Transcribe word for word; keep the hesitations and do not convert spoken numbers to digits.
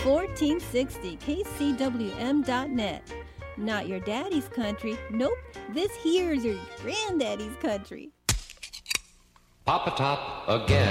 fourteen sixty K C W M dot net. Not your daddy's country. Nope, this here's your granddaddy's country. Pop a top again.